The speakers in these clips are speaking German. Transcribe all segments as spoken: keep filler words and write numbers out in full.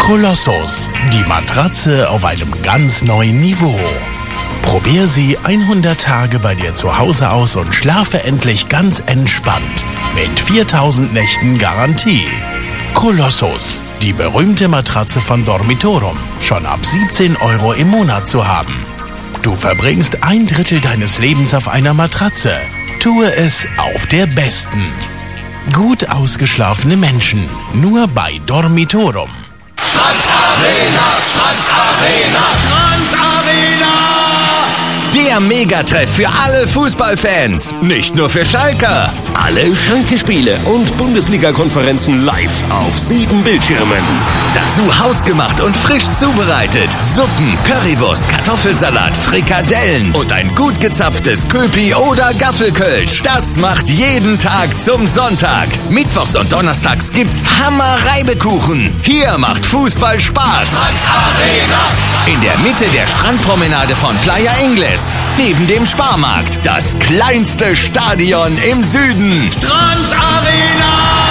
Kolossus, die Matratze auf einem ganz neuen Niveau. Probier sie hundert Tage bei dir zu Hause aus und schlafe endlich ganz entspannt mit viertausend Nächten Garantie. Kolossus, die berühmte Matratze von Dormitorum, schon ab siebzehn Euro im Monat zu haben. Du verbringst ein Drittel deines Lebens auf einer Matratze. Tue es auf der besten. Gut ausgeschlafene Menschen, nur bei Dormitorum. Grand Arena, Grand Arena, Grand Arena! Der Megatreff für alle Fußballfans, nicht nur für Schalker. Alle Schalke-Spiele und Bundesliga-Konferenzen live auf sieben Bildschirmen. Dazu hausgemacht und frisch zubereitet. Suppen, Currywurst, Kartoffelsalat, Frikadellen und ein gut gezapftes Köpi oder Gaffelkölsch. Das macht jeden Tag zum Sonntag. Mittwochs und donnerstags gibt's Hammer-Reibekuchen. Hier macht Fußball Spaß. Grand Arena. In der Mitte der Strandpromenade von Playa Ingles. Neben dem Sparmarkt. Das kleinste Stadion im Süden. Grand Arena!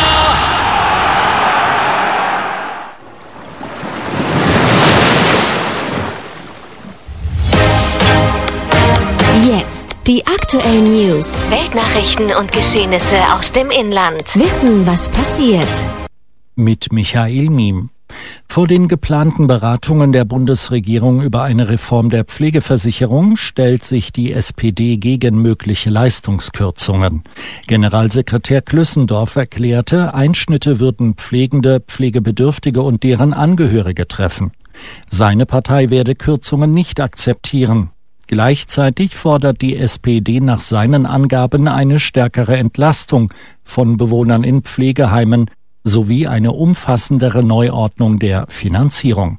Jetzt die aktuellen News. Weltnachrichten und Geschehnisse aus dem Inland. Wissen, was passiert. Mit Michael Miem. Vor den geplanten Beratungen der Bundesregierung über eine Reform der Pflegeversicherung stellt sich die S P D gegen mögliche Leistungskürzungen. Generalsekretär Klüssendorf erklärte, Einschnitte würden Pflegende, Pflegebedürftige und deren Angehörige treffen. Seine Partei werde Kürzungen nicht akzeptieren. Gleichzeitig fordert die S P D nach seinen Angaben eine stärkere Entlastung von Bewohnern in Pflegeheimen sowie eine umfassendere Neuordnung der Finanzierung.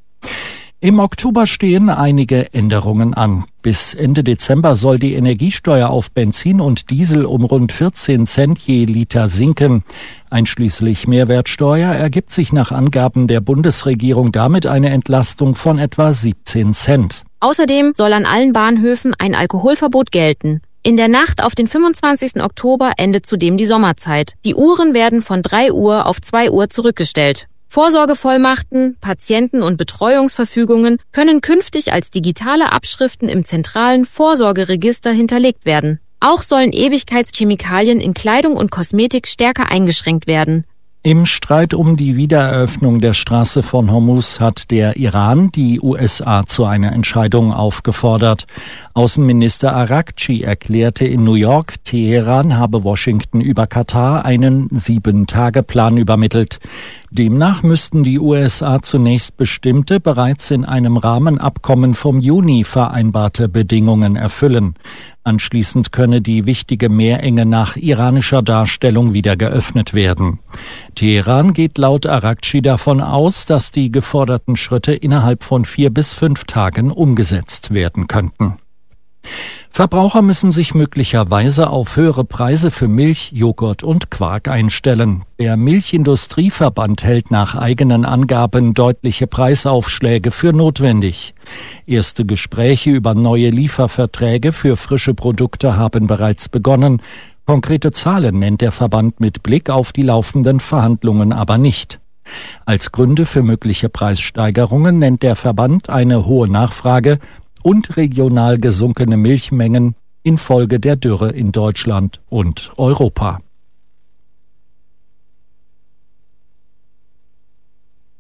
Im Oktober stehen einige Änderungen an. Bis Ende Dezember soll die Energiesteuer auf Benzin und Diesel um rund vierzehn Cent je Liter sinken. Einschließlich Mehrwertsteuer ergibt sich nach Angaben der Bundesregierung damit eine Entlastung von etwa siebzehn Cent. Außerdem soll an allen Bahnhöfen ein Alkoholverbot gelten. In der Nacht auf den fünfundzwanzigsten Oktober endet zudem die Sommerzeit. Die Uhren werden von drei Uhr auf zwei Uhr zurückgestellt. Vorsorgevollmachten, Patienten- und Betreuungsverfügungen können künftig als digitale Abschriften im zentralen Vorsorgeregister hinterlegt werden. Auch sollen Ewigkeitschemikalien in Kleidung und Kosmetik stärker eingeschränkt werden. Im Streit um die Wiedereröffnung der Straße von Hormuz hat der Iran die U S A zu einer Entscheidung aufgefordert. Außenminister Araghchi erklärte in New York, Teheran habe Washington über Katar einen Sieben-Tage-Plan übermittelt. Demnach müssten die U S A zunächst bestimmte, bereits in einem Rahmenabkommen vom Juni vereinbarte Bedingungen erfüllen. Anschließend könne die wichtige Meerenge nach iranischer Darstellung wieder geöffnet werden. Teheran geht laut Araghchi davon aus, dass die geforderten Schritte innerhalb von vier bis fünf Tagen umgesetzt werden könnten. Verbraucher müssen sich möglicherweise auf höhere Preise für Milch, Joghurt und Quark einstellen. Der Milchindustrieverband hält nach eigenen Angaben deutliche Preisaufschläge für notwendig. Erste Gespräche über neue Lieferverträge für frische Produkte haben bereits begonnen. Konkrete Zahlen nennt der Verband mit Blick auf die laufenden Verhandlungen aber nicht. Als Gründe für mögliche Preissteigerungen nennt der Verband eine hohe Nachfrage und regional gesunkene Milchmengen infolge der Dürre in Deutschland und Europa.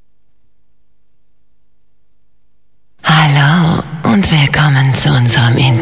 Hallo und willkommen zu unserem